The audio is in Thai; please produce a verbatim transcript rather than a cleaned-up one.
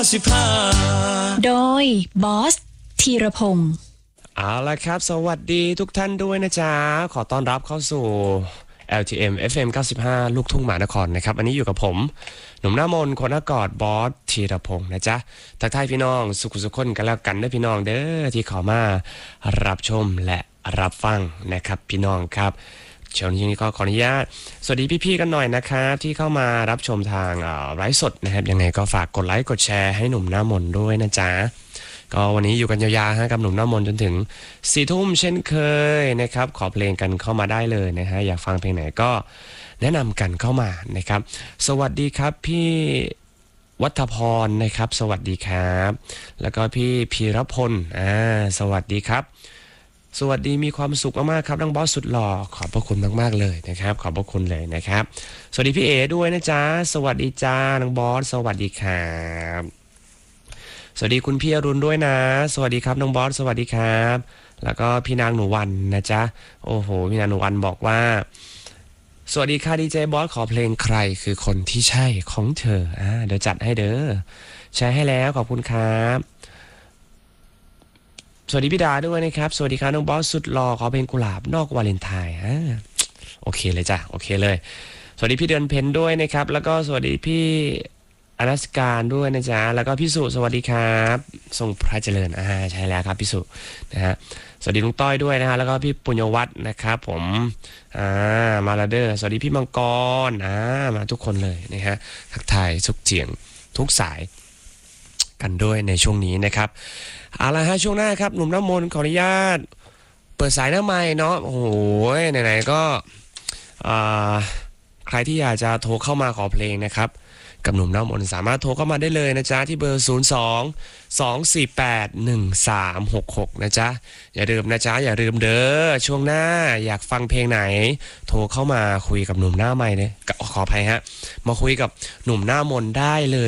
สิบห้าโดยบอสธีรพงศ์เอาละครับสวัสดีทุกท่านด้วยนะจ๊ะขอต้อนรับเข้าสู่ แอล ที เอ็ม เอฟ เอ็ม เก้าสิบห้า ลูกทุ่งมหานครนะครับอันนี้อยู่กับผมหนุ่มหน้ามนต์คนหน้ากอดบอสธีรพงศ์นะจ๊ะทักทายพี่น้องสุขสุขคนกันแล้วกันด้วยพี่น้องเด้อที่เข้ามารับชมและรับฟังนะครับพี่น้องครับเช้านี้ก็ขออนุญาตสวัสดีพี่ๆกันหน่อยนะครับที่เข้ามารับชมทางไลฟ์สดนะครับยังไงก็ฝากกดไลค์กดแชร์ให้หนุ่มหน้ามนต์ด้วยนะจ๊ะก็วันนี้อยู่กันยาวๆฮะกับหนุ่มหน้ามนต์จนถึงสี่ทุ่มเช่นเคยนะครับขอเพลงกันเข้ามาได้เลยนะฮะอยากฟังเพลงไหนก็แนะนำกันเข้ามานะครับสวัสดีครับพี่วัฒพรนะครับสวัสดีครับแล้วก็พี่พีรพลอ่าสวัสดีครับสวัสดีมีความสุขมากๆครับน้องบอสสุดหล่อขอบพระคุณมากๆเลยนะครับขอบพระคุณเลยนะครับสวัสดีพี่เอด้วยนะจ๊ะสวัสดีจ้าน้องบอสสวัสดีครับสวัสดีคุณพี่อรุณด้วยนะสวัสดีครับน้องบอสสวัสดีครับแล้วก็พี่นางหนูวันนะจ๊ะโอ้โหพี่นางหนูวันบอกว่าสวัสดีค่ะดีเจบอสขอเพลงใครคือคนที่ใช่ของเธออ่าเดี๋ยวจัดให้เด้อใช้ให้แล้วขอบคุณครับสวัสดีพี่ดาด้วยนะครับสวัสดีครับน้องบอสสุดหล่อขอเพลงกุหลาบนอกวาเลนไทน์อ่าโอเคเลยจ้ะโอเคเลยสวัสดีพี่เดือนเพ็ญด้วยนะครับแล้วก็สวัสดีพี่อนัสการด้วยนะจ๊ะแล้วก็พี่สุสวัสดีครับทรงพระเจริญอ่าใช่แล้วครับพี่สุนะฮะสวัสดีลุงต้อยด้วยนะฮะแล้วก็พี่ปุญญวัฒน์นะครับผมอ่ามาลาเดอร์สวัสดีพี่มังกรอ่ามาทุกคนเลยนะฮะทักทายทุกเสียงทุกสายกันด้วยในช่วงนี้นะครับเอาละฮะช่วงหน้าครับหนุ่มน้ำมนต์ขออนุญาตเปิดสายหน้าไมค์เนาะโอ้โหไหนๆก็อ่าใครที่อยากจะโทรเข้ามาขอเพลงนะครับกับหนุ่มน้ำมนต์สามารถโทรเข้ามาได้เลยนะจ๊ะที่เบอร์ศูนย์ สอง สอง สี่ แปด หนึ่ง สาม หก หกนะจ๊ะอย่าลืมนะจ๊ะอย่าลืมเด้อช่วงหน้าอยากฟังเพลงไหนโทรเข้ามาคุยกับหนุ่มหน้าไมค์เนี่ยขออภัยฮะมาคุยกับหนุ่มหน้ามนต์ได้เลย